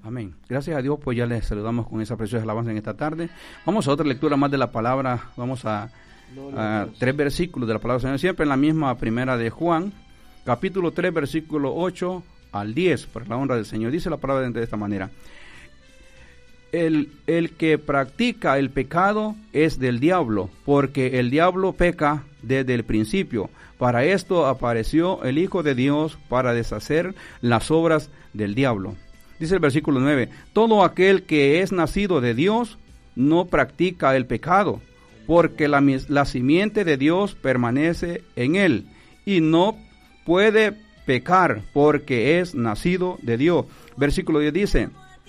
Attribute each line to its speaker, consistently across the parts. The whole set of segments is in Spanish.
Speaker 1: Amén. Gracias a Dios, pues ya les saludamos con esa preciosa alabanza en esta tarde. Vamos a otra lectura más de la palabra. Vamos a 3 versículos de la palabra del Señor, siempre en la misma primera de Juan, capítulo 3, versículo 8 al 10, por la honra del Señor. Dice la palabra de esta manera: el que practica el pecado es del diablo, porque el diablo peca desde el principio. Para esto apareció el Hijo de Dios, para deshacer las obras del diablo. Dice el versículo 9: todo aquel que es nacido de Dios no practica el pecado, porque la simiente de Dios permanece en él, y no puede pecar, porque es nacido de Dios. Versículo 10 dice: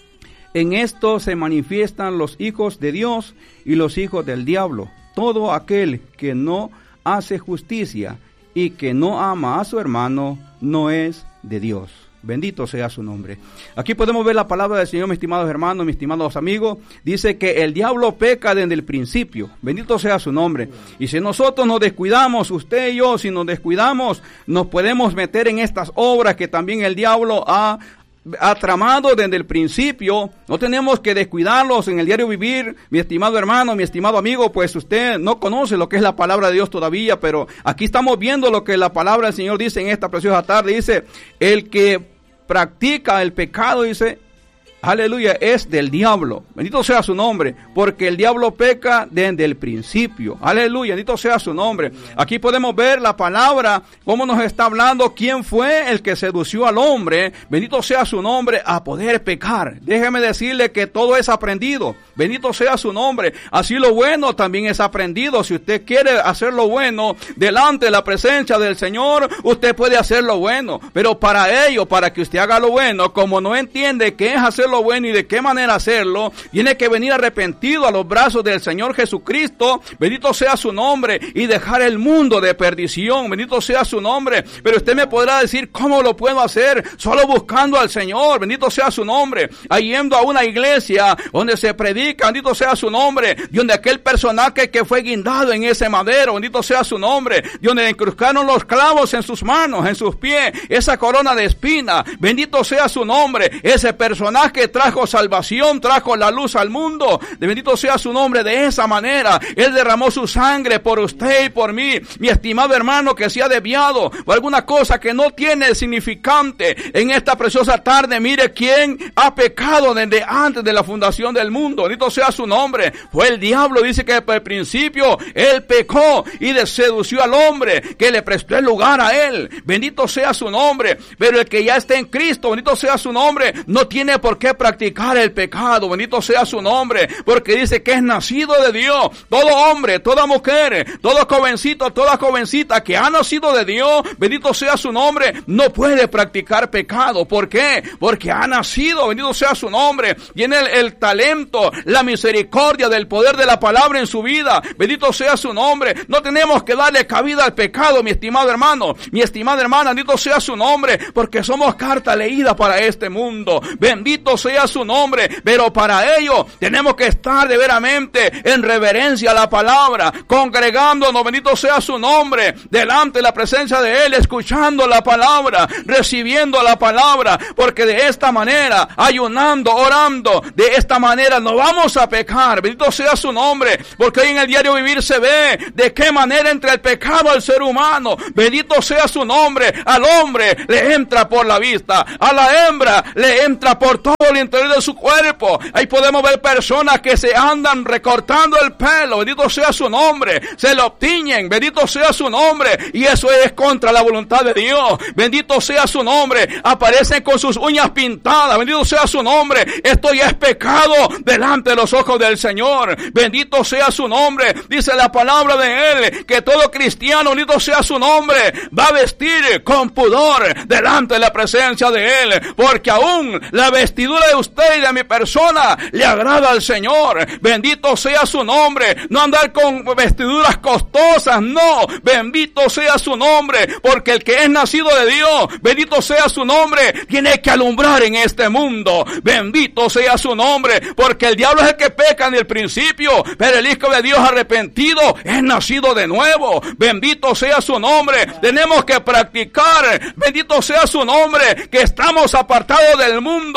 Speaker 1: en esto se manifiestan los hijos de Dios y los hijos del diablo. Todo aquel que no hace justicia y que no ama a su hermano no es de Dios. Bendito sea su nombre. Aquí podemos ver la palabra del Señor, mis estimados hermanos, mis estimados amigos. Dice que el diablo peca desde el principio. Bendito sea su nombre. Y si nosotros nos descuidamos, usted y yo, si nos descuidamos, nos podemos meter en estas obras que también el diablo ha tramado desde el principio. No tenemos que descuidarlos en el diario vivir, mi estimado hermano, mi estimado amigo. Pues usted no conoce lo que es la palabra de Dios todavía, pero aquí estamos viendo lo que la palabra del Señor dice en esta preciosa tarde. Dice: el que practica el pecado, dice, aleluya, es del diablo. Bendito sea su nombre, porque el diablo peca desde el principio. Aleluya, bendito sea su nombre. Aquí podemos ver la palabra, cómo nos está hablando, quién fue el que sedució al hombre, bendito sea su nombre, a poder pecar. Déjeme decirle que todo es aprendido. Bendito sea su nombre. Así lo bueno también es aprendido. Si usted quiere hacer lo bueno delante de la presencia del Señor, usted puede hacer lo bueno. Pero para ello, para que usted haga lo bueno, como no entiende qué es hacer lo bueno y de qué manera hacerlo, tiene que venir arrepentido a los brazos del Señor Jesucristo. Bendito sea su nombre, y dejar el mundo de perdición. Bendito sea su nombre. Pero usted me podrá decir: ¿cómo lo puedo hacer? Solo buscando al Señor. Bendito sea su nombre. Yendo a una iglesia donde se predica, bendito sea su nombre, donde aquel personaje que fue guindado en ese madero, bendito sea su nombre, donde le incrustaron los clavos en sus manos, en sus pies, esa corona de espina, bendito sea su nombre. Ese personaje trajo salvación, trajo la luz al mundo. Bendito sea su nombre. De esa manera Él derramó su sangre por usted y por mí. Mi estimado hermano que se ha desviado por alguna cosa que no tiene significante, en esta preciosa tarde, mire quién ha pecado desde antes de la fundación del mundo. Bendito sea su nombre. Fue el diablo. Dice que por el principio él pecó y sedució al hombre, que le prestó el lugar a él. Bendito sea su nombre. Pero el que ya está en Cristo, bendito sea su nombre, no tiene por qué practicar el pecado. Bendito sea su nombre, porque dice que es nacido de Dios. Todo hombre, toda mujer, todo jovencito, toda jovencita que ha nacido de Dios, bendito sea su nombre, no puede practicar pecado. ¿Por qué? Porque ha nacido, bendito sea su nombre, tiene el talento, la misericordia del poder de la palabra en su vida. Bendito sea su nombre. No tenemos que darle cabida al pecado, mi estimado hermano, mi estimada hermana, bendito sea su nombre, porque somos carta leída para este mundo. Bendito sea su nombre, pero para ello tenemos que estar de veramente en reverencia a la palabra, congregándonos, bendito sea su nombre, delante de la presencia de Él, escuchando la palabra, recibiendo la palabra, porque de esta manera, ayunando, orando, de esta manera no vamos a pecar. Bendito sea su nombre, porque hoy en el diario vivir se ve de qué manera entra el pecado al ser humano. Bendito sea su nombre. Al hombre le entra por la vista, a la hembra le entra por todo el interior de su cuerpo. Ahí podemos ver personas que se andan recortando el pelo, bendito sea su nombre, se lo tiñen, bendito sea su nombre, y eso es contra la voluntad de Dios. Bendito sea su nombre. Aparecen con sus uñas pintadas, bendito sea su nombre. Esto ya es pecado delante de los ojos del Señor. Bendito sea su nombre. Dice la palabra de Él que todo cristiano, bendito sea su nombre, va a vestir con pudor delante de la presencia de Él, porque aún la vestidura de usted y de mi persona le agrada al Señor. Bendito sea su nombre. No andar con vestiduras costosas, no. Bendito sea su nombre, porque el que es nacido de Dios, bendito sea su nombre, tiene que alumbrar en este mundo. Bendito sea su nombre, porque el diablo es el que peca en el principio, pero el Hijo de Dios arrepentido es nacido de nuevo. Bendito sea su nombre. Tenemos que practicar, bendito sea su nombre, que estamos apartados del mundo, porque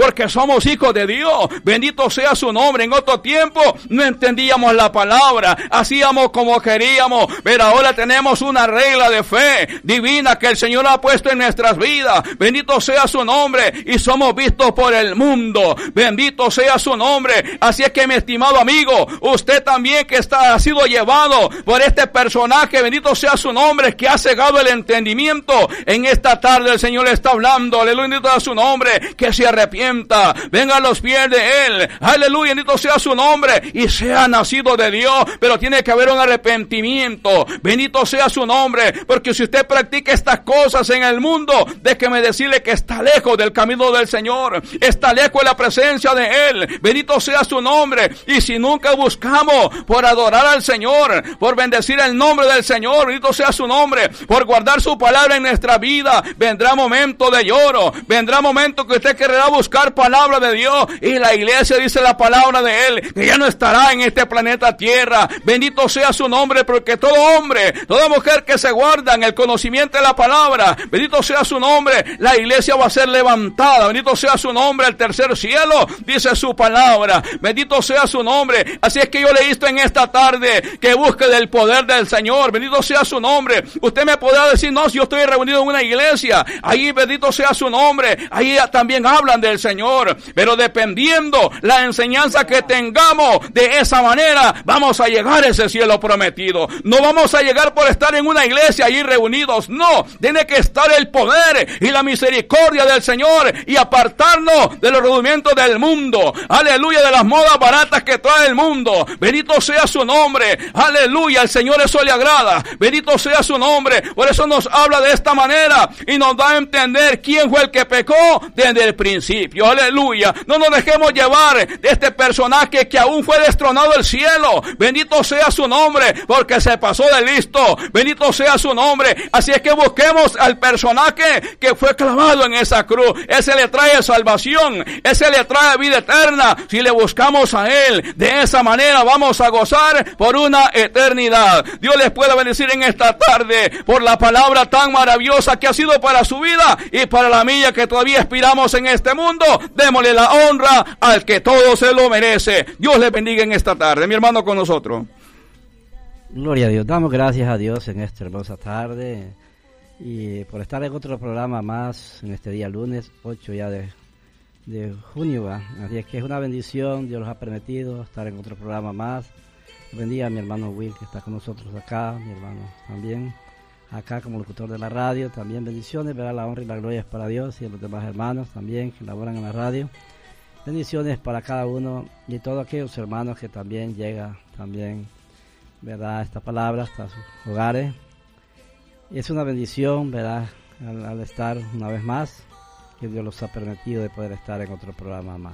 Speaker 1: porque somos hijos de Dios. Bendito sea su nombre. En otro tiempo no entendíamos la palabra, hacíamos como queríamos, pero ahora tenemos una regla de fe divina que el Señor ha puesto en nuestras vidas. Bendito sea su nombre, y somos vistos por el mundo. Bendito sea su nombre. Así es que, mi estimado amigo, usted también que ha sido llevado por este personaje, bendito sea su nombre, que ha cegado el entendimiento, en esta tarde el Señor le está hablando, aleluya, bendito sea su nombre, que se arrepienta, venga a los pies de Él, aleluya, bendito sea su nombre, y sea nacido de Dios. Pero tiene que haber un arrepentimiento, bendito sea su nombre, porque si usted practica estas cosas en el mundo, déjeme decirle que está lejos del camino del Señor, está lejos de la presencia de Él, bendito sea su nombre. Y si nunca buscamos por adorar al Señor, por bendecir el nombre del Señor, bendito sea su nombre, por guardar su palabra en nuestra vida, vendrá momento de lloro, vendrá momento que usted querrá buscar palabra de Dios, y la iglesia dice la palabra de Él, que ya no estará en este planeta Tierra. Bendito sea su nombre, porque todo hombre, toda mujer que se guarda en el conocimiento de la palabra, bendito sea su nombre, la iglesia va a ser levantada. Bendito sea su nombre, el tercer cielo dice su palabra, bendito sea su nombre. Así es que yo le insto en esta tarde que busque del poder del Señor, bendito sea su nombre. Usted me podrá decir, no, si yo estoy reunido en una iglesia, ahí bendito sea su nombre, ahí también hablan del Señor, pero dependiendo la enseñanza que tengamos, de esa manera vamos a llegar a ese cielo prometido. No vamos a llegar por estar en una iglesia allí reunidos, no, tiene que estar el poder y la misericordia del Señor, y apartarnos de los rudimentos del mundo, aleluya, de las modas baratas que trae el mundo. Bendito sea su nombre, aleluya, al Señor eso le agrada, bendito sea su nombre. Por eso nos habla de esta manera y nos da a entender quién fue el que pecó desde el principio, aleluya. No nos dejemos llevar de este personaje que aún fue destronado del cielo, bendito sea su nombre, porque se pasó de listo, bendito sea su nombre. Así es que busquemos al personaje que fue clavado en esa cruz. Ese le trae salvación, ese le trae vida eterna. Si le buscamos a Él, de esa manera vamos a gozar por una eternidad. Dios les pueda bendecir en esta tarde por la palabra tan maravillosa que ha sido para su vida y para la mía, que todavía aspiramos en este mundo. Démosle la honra al que todo se lo merece. Dios les bendiga en esta tarde. Mi hermano con nosotros.
Speaker 2: Gloria a Dios. Damos gracias a Dios en esta hermosa tarde y por estar en otro programa más en este día lunes 8 ya de junio, ¿va? Así es que es una bendición. Dios nos ha permitido estar en otro programa más. Bendiga a mi hermano Will, que está con nosotros acá, mi hermano también acá como locutor de la radio. También bendiciones, verá, la honra y la gloria es para Dios y a los demás hermanos también que laboran en la radio. Bendiciones para cada uno y todos aquellos hermanos que también llega también, verdad, esta palabra hasta sus hogares. Y es una bendición, verdad, al estar una vez más, que Dios los ha permitido de poder estar en otro programa más.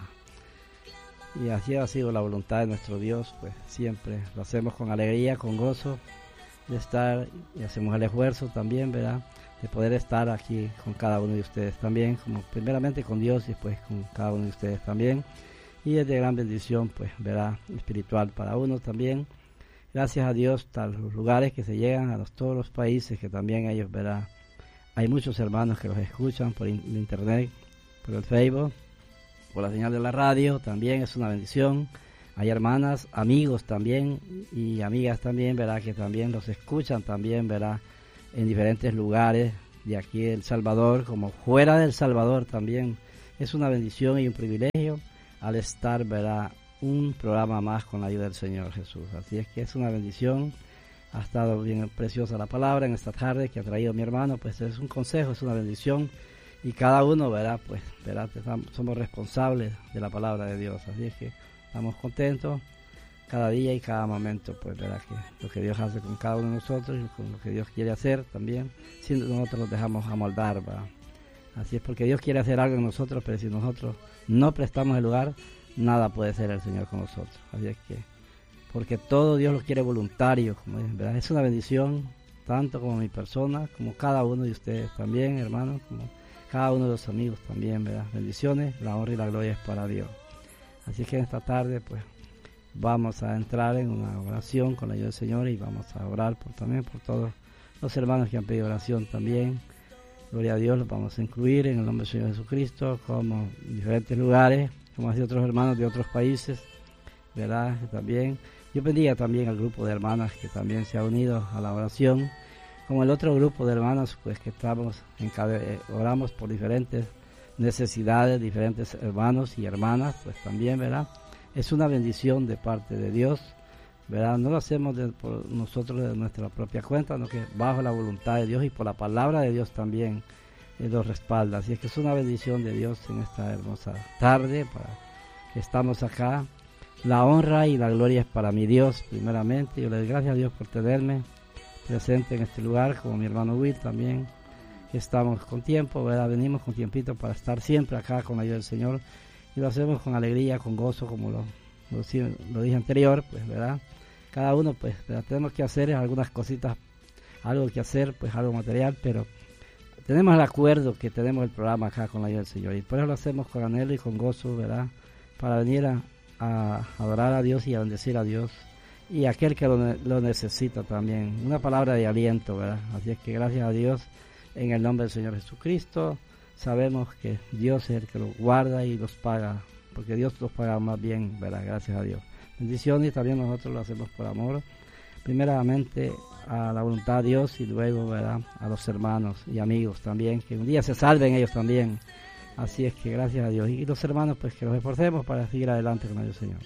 Speaker 2: Y así ha sido la voluntad de nuestro Dios, pues siempre lo hacemos con alegría, con gozo de estar, y hacemos el esfuerzo también, ¿verdad?, de poder estar aquí con cada uno de ustedes también, como primeramente con Dios y después con cada uno de ustedes también. Y es de gran bendición, pues, ¿verdad?, espiritual para uno también. Gracias a Dios, a los lugares que se llegan, a todos los países que también ellos, ¿verdad?, hay muchos hermanos que los escuchan por internet, por el Facebook, por la señal de la radio, también es una bendición. Hay hermanas, amigos también y amigas también, ¿verdad?, que también los escuchan también, ¿verdad?, en diferentes lugares de aquí de El Salvador, como fuera del Salvador también. Es una bendición y un privilegio al estar, ¿verdad?, un programa más con la ayuda del Señor Jesús. Así es que es una bendición. Ha estado bien preciosa la palabra en esta tarde que ha traído mi hermano, pues es un consejo, es una bendición. Y cada uno, ¿verdad?, pues, ¿verdad?, somos responsables de la palabra de Dios. Así es que estamos contentos cada día y cada momento, pues, ¿verdad?, que lo que Dios hace con cada uno de nosotros y con lo que Dios quiere hacer también, si nosotros nos dejamos amoldar, ¿verdad? Así es, porque Dios quiere hacer algo en nosotros, pero si nosotros no prestamos el lugar, nada puede ser el Señor con nosotros. Así es que, porque todo Dios lo quiere voluntario, como dicen, ¿verdad? Es una bendición, tanto como mi persona, como cada uno de ustedes también, hermanos, como cada uno de los amigos también, ¿verdad? Bendiciones, la honra y la gloria es para Dios. Así que en esta tarde, pues, vamos a entrar en una oración con la ayuda del Señor y vamos a orar también por todos los hermanos que han pedido oración también. Gloria a Dios, los vamos a incluir en el nombre del Señor Jesucristo, como en diferentes lugares, como así otros hermanos de otros países, ¿verdad? También, yo bendiga también al grupo de hermanas que también se ha unido a la oración, como el otro grupo de hermanas, pues que estamos oramos por diferentes necesidades, diferentes hermanos y hermanas, pues también, ¿verdad? Es una bendición de parte de Dios, ¿verdad? No lo hacemos por nosotros de nuestra propia cuenta, sino que bajo la voluntad de Dios y por la palabra de Dios también nos respalda. Así es que es una bendición de Dios en esta hermosa tarde, para que estamos acá. La honra y la gloria es para mi Dios, primeramente. Yo le doy gracias a Dios por tenerme presente en este lugar, como mi hermano Will también. Estamos con tiempo, ¿verdad? Venimos con tiempito para estar siempre acá con la ayuda del Señor, y lo hacemos con alegría, con gozo, como lo dije anterior, pues, ¿verdad? Cada uno, pues, ¿verdad? Tenemos que hacer algunas cositas, algo que hacer, pues, algo material, pero tenemos el acuerdo que tenemos el programa acá con la ayuda del Señor, y por eso lo hacemos con anhelo y con gozo, ¿verdad? Para venir a adorar a Dios y a bendecir a Dios, y aquel que lo necesita también, una palabra de aliento, ¿verdad? Así es que gracias a Dios, en el nombre del Señor Jesucristo, sabemos que Dios es el que los guarda y los paga, porque Dios los paga más bien, ¿verdad? Gracias a Dios. Bendiciones, también nosotros lo hacemos por amor, primeramente a la voluntad de Dios y luego, ¿verdad?, a los hermanos y amigos también, que un día se salven ellos también. Así es que gracias a Dios. Y los hermanos, pues que los esforcemos para seguir adelante con el Señor.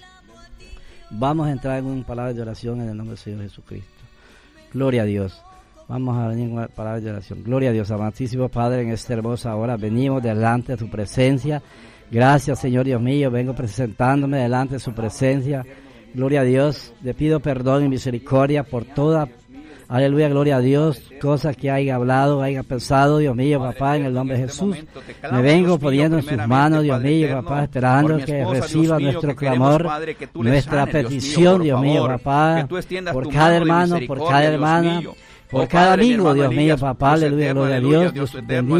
Speaker 2: Vamos a entrar en una palabra de oración en el nombre del Señor Jesucristo. Gloria a Dios. Vamos a venir con una palabra de oración. Gloria a Dios, amantísimo Padre, en esta hermosa hora venimos delante de tu presencia. Gracias, Señor Dios mío, vengo presentándome delante de su presencia. Gloria a Dios, le pido perdón y misericordia por toda, aleluya, gloria a Dios, cosas que haya hablado, haya pensado, Dios mío, papá, en el nombre de Jesús. Me vengo poniendo en sus manos, Dios mío, papá, esperando que reciba nuestro clamor, nuestra petición, Dios mío, papá, por cada hermano, por cada hermana, por cada amigo, Dios mío, papá, aleluya, gloria a Dios, Dios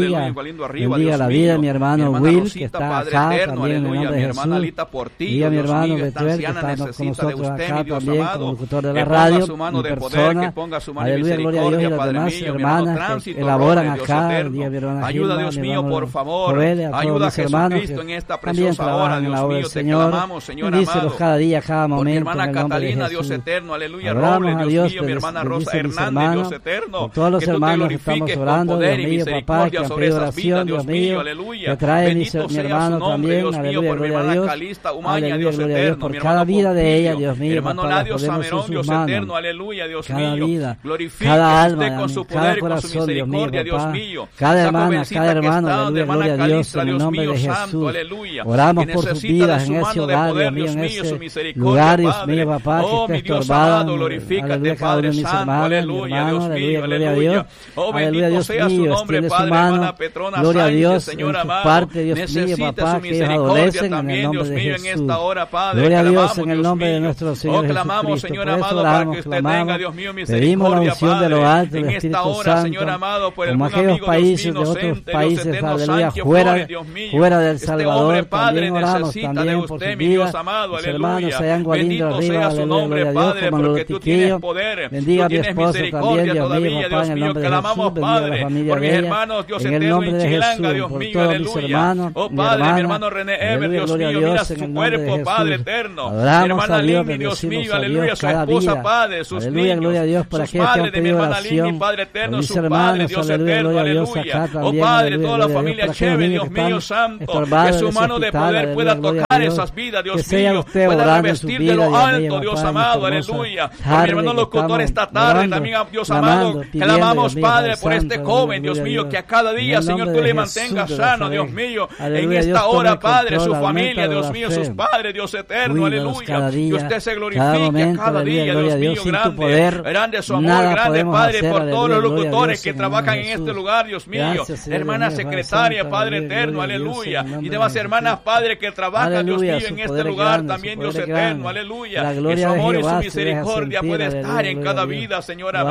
Speaker 2: bendiga la vida de mi hermano Will, que está acá también en el nombre de Jesús, y a mi hermano Betuel, que está con nosotros acá también, como locutor de la radio, mi persona, aleluya, gloria a Dios, y las demás hermanas que elaboran acá, el día de mi hermana
Speaker 1: ayuda, Dios mío, por favor, ayuda a Jesucristo en esta preciosa hora, Dios mío, te clamamos, Señor amado,
Speaker 2: cada día, cada momento,
Speaker 1: por mi hermana Catalina, Dios eterno, aleluya, Robles, Dios mío, mi hermana Rosa Hernández, Dios eterno,
Speaker 2: todos los hermanos que estamos orando, Dios mío, papá, que han pedido oración, Dios mío, que trae mi hermano también, aleluya, gloria a Dios, aleluya, gloria a Dios, por cada vida de ella, Dios mío,
Speaker 1: hermano Nadio Samerón, Dios eterno, aleluya, Dios mío,
Speaker 2: cada alma,
Speaker 1: con su
Speaker 2: cada
Speaker 1: poder, con su
Speaker 2: corazón, Dios mío,
Speaker 1: Dios
Speaker 2: papá,
Speaker 1: mío,
Speaker 2: cada hermana, cada hermano, aleluya, gloria a Dios, en el nombre de Jesús, oramos por sus vidas en ese hogar, Dios mío, en ese lugar, Dios mío, papá, que esté estorbado, aleluya, cada uno de mis hermanos, mi hermano, aleluya, gloria a Dios, aleluya, Dios mío, extiende su mano, gloria a Dios, en su parte, Dios mío, papá, que ellos adolecen en el nombre de Jesús, gloria a Dios en el nombre de nuestro Señor Jesucristo, por eso oramos, clamamos, pedimos la unción de lo alto del Espíritu Santo, como aquellos países de otros países, aleluya, fuera del Salvador, también oramos también por sus vidas, los hermanos se hayan guardado arriba, aleluya, gloria a Dios, como los tiquillos, bendiga a mi esposa también, Dios mío, papá, en el nombre de Jesús, bendiga a la familia de ella, en el nombre de Jesús, por todos mis hermanos, mi hermano René Ever, Dios mío, mira su cuerpo, Padre eterno, adoramos a Dios, bendecimos a Dios cada día, aleluya, gloria a Dios, por aquellos que han pedido oración, por mis hermanos, aleluya, gloria a Dios, acá también, aleluya, gloria a Dios, por aquellos niños que están estorbados,
Speaker 1: que su mano de poder pueda tocar esas vidas, Dios mío, pueda revestir de lo alto, Dios amado, aleluya, por mi hermano locutor esta tarde, también, Dios amado, clamamos, Padre, por este joven, Dios mío, que a cada día, Señor, tú le mantengas sano, Dios mío, en esta hora, Padre, su familia, Dios mío, sus padres, Dios eterno, aleluya, que usted se glorifique cada día, Dios mío, grande su amor, grande, Padre, por todos los locutores que trabajan en este lugar, Dios mío, hermana secretaria, Padre eterno, aleluya, y demás hermanas, Padre, que trabajan, Dios mío, en este lugar también, Dios eterno, aleluya, que su amor y su misericordia puede estar en cada vida, Señor amado,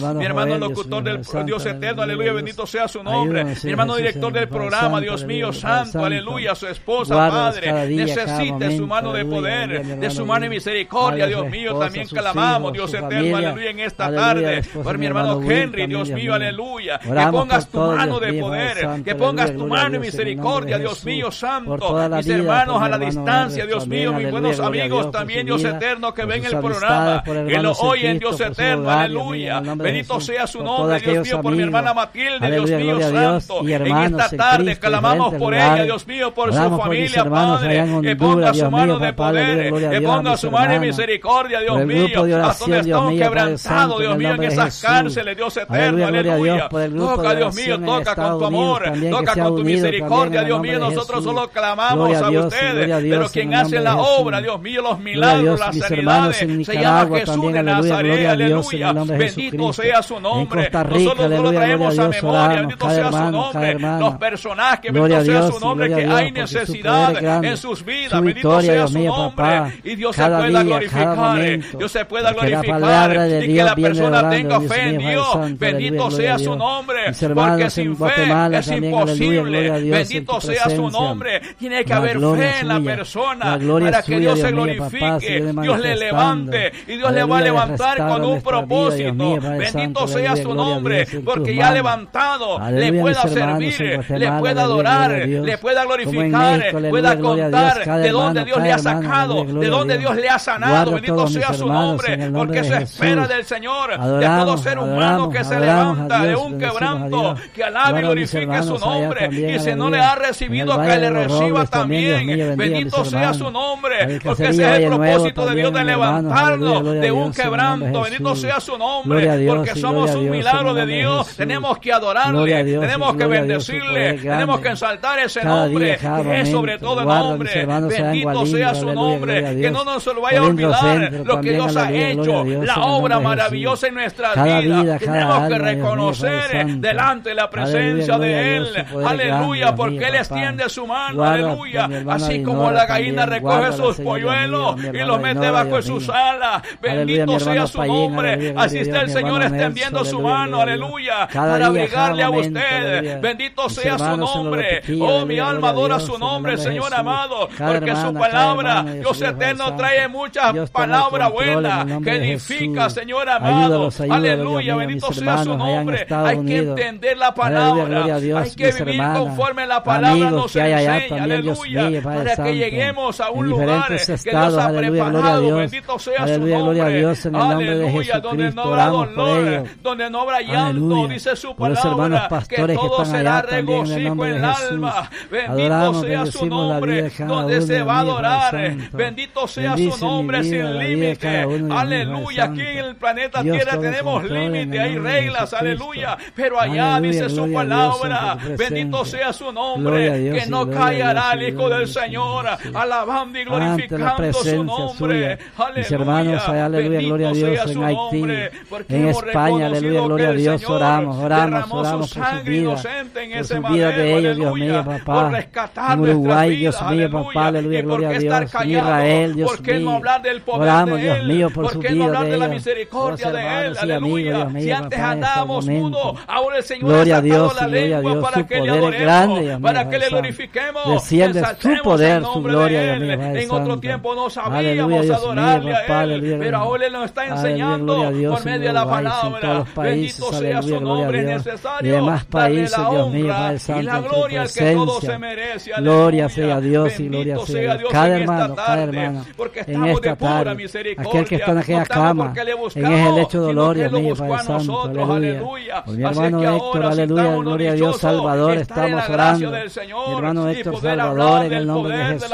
Speaker 1: mi hermano locutor del Dios eterno, aleluya, bendito sea su nombre. Mi hermano director del programa, Dios mío santo, aleluya, su esposa, Padre, necesita su mano de poder, de su mano de misericordia, Dios mío, también clamamos, Dios eterno, aleluya, en esta tarde, por mi hermano Henry, Dios mío, aleluya, que pongas tu mano de poder, que pongas tu mano de misericordia, Dios mío santo, mis hermanos a la distancia, Dios mío, mis buenos amigos también, Dios eterno, que ven el programa, que lo oyen, Dios eterno, aleluya, bendito sea su nombre, Dios mío, por mi hermana Matilde, Dios mío santo, en esta tarde clamamos por ella, Dios mío, por su familia, Padre, que ponga su mano de poder, que ponga su mano de misericordia, Dios mío, a donde están quebrantados, Dios mío, en esas cárceles, Dios eterno, aleluya, toca, Dios mío, toca con tu amor, toca con tu misericordia, Dios mío, nosotros solo clamamos a ustedes, pero quien hace la obra, Dios mío, los milagros, las sanidades, se llama Jesús de Nazaret, aleluya, bendito sea su nombre, nosotros no lo traemos a memoria, bendito sea su nombre, los personajes, bendito sea su nombre, que hay necesidad en sus vidas, bendito sea su nombre, y Dios se pueda glorificar, Dios se pueda glorificar, y que la persona tenga fe en Dios, bendito sea su nombre, porque sin fe es imposible, bendito sea su nombre, tiene que haber fe en la persona para que Dios se glorifique, Dios le levante, y Dios le va a levantar con un propósito, bendito sea su nombre, porque ya levantado le pueda servir, le pueda adorar, le pueda glorificar, pueda contar de dónde Dios le ha sacado, de dónde Dios le ha sanado, bendito sea su nombre, porque se espera del Señor, de todo ser humano que se levanta de un quebranto, que alabe y glorifique su nombre, y si no le ha recibido, que le reciba también, bendito sea su nombre, porque ese es el propósito de Dios, de levantarnos de un quebranto, bendito sea su nombre, porque somos un milagro de Dios, tenemos que adorarle, tenemos que bendecirle, tenemos que exaltar ese nombre, que es sobre todo el nombre, bendito sea su nombre, que no nos lo vaya a olvidar lo que Dios ha hecho, la obra maravillosa en nuestras vidas, tenemos que reconocer delante de la presencia de Él, aleluya, porque Él extiende su mano, aleluya, así como la gallina recoge sus polluelos y los mete bajo sus alas, bendito sea su nombre, así está el Señor extendiendo su mano, aleluya, para abrigarle a usted, bendito sea su nombre, oh mi alma adora su nombre, Señor amado, porque su palabra, Dios eterno, trae muchas palabras buenas, que edifica, Señor amado, aleluya, bendito sea su nombre, hay que entender la palabra, hay que vivir conforme la palabra nos enseña, aleluya, para que lleguemos a un lugar que Dios ha preparado, bendito sea su nombre, aleluya, donde no habrá dolor, donde no habrá llanto, dice su palabra, que todo será regocijo en el alma, bendito sea su nombre, donde se va a adorar, bendito sea su nombre sin límite, aleluya, aquí en el planeta Tierra tenemos límite, hay reglas, aleluya, pero allá dice su palabra, bendito sea su nombre, que no callará el Hijo del Señor, alabando y glorificando su nombre, aleluya, bendito sea su nombre, porque
Speaker 2: en España, aleluya, gloria a Dios, oramos por su vida, por su vida de ellos, Dios mío, papá, en Uruguay, Dios mío, papá, aleluya, gloria a Dios, en Israel, Dios mío, oramos, Dios mío, por su vida de ellos,
Speaker 1: misericordia de Él, aleluya, si antes andábamos mudos, ahora el Señor
Speaker 2: gloria
Speaker 1: ha
Speaker 2: a Dios,
Speaker 1: sacado la lengua para que le adoremos, para que le glorifiquemos,
Speaker 2: desciende su poder, su gloria,
Speaker 1: de Él. En otro tiempo no sabíamos adorarle a Él, pero ahora Él nos está enseñando por medio de la palabra, bendito sea su nombre, es necesario darle la honra y la gloria al que todo se merece,
Speaker 2: gloria sea a Dios y gloria sea a Dios, cada hermano,
Speaker 1: porque
Speaker 2: en esta tarde, aquel que está en aquella cama, en ese lecho de dolor, Dios mío, Padre Santo, aleluya, por mi hermano Héctor, aleluya, gloria a Dios, Salvador, estamos orando, mi hermano Héctor Salvador, en el nombre de Jesús,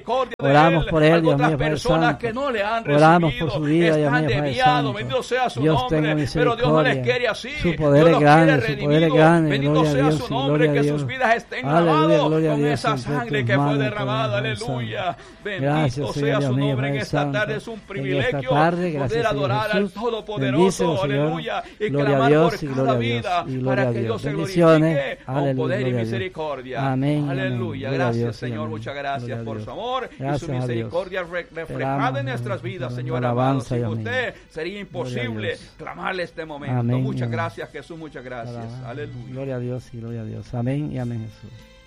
Speaker 2: oramos por él, Dios mío, Padre Santo, oramos por su vida, Dios mío, Padre Santo, Dios tenga misericordia, su poder es grande, gloria a Dios, gloria a Dios, aleluya, gloria a Dios,
Speaker 1: esa sangre que fue derramada, aleluya, bendito sea su nombre en esta tarde, es un privilegio poder adorar al Todopoderoso, aleluya, y clamar por cada vida para que Dios se glorifique con poder y misericordia, aleluya, gracias Señor, muchas gracias por su amor y su misericordia reflejada en nuestras vidas, Señor amado, sin usted sería imposible clamar darle este momento.
Speaker 2: Amén.
Speaker 1: Muchas gracias, Jesús, muchas gracias.
Speaker 2: Para-
Speaker 1: Aleluya.
Speaker 2: Gloria a Dios y gloria a Dios. Amén y amén, Jesús.